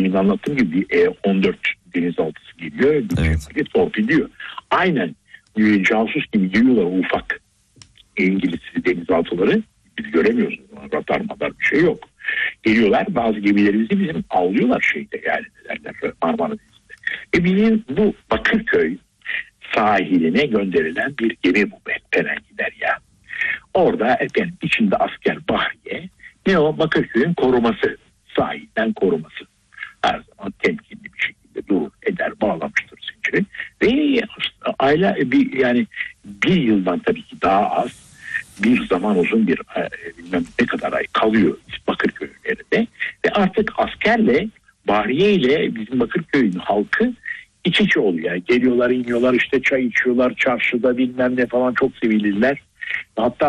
demin anlattığım gibi bir 14 denizaltısı geliyor. Evet. Torpiliyor. Aynen casus gibi geliyorlar ufak İngiliz denizaltıları. Biz göremiyoruz. Radar bir şey yok. Geliyorlar, bazı gemilerimizi bizim avlıyorlar yani Marmara Denizi'nde. Bizim bu Bakırköy sahiline gönderilen bir gemi bu Perengiler ya. Orada içinde asker Bahriye, ne o Bakırköy'ün koruması, sahilden koruması. Her zaman temkinli bir şekilde durur, eder, bağlamıştır zinciri. Ve bir yıldan tabii ki daha az, bir zaman uzun bir bilmem ne kadar ay kalıyor Bakırköy'lerinde ve artık askerle Bahriye ile bizim Bakırköy'ün halkı iç içe oluyor. Yani geliyorlar, iniyorlar, işte çay içiyorlar çarşıda bilmem ne falan, çok sevilirler. Hatta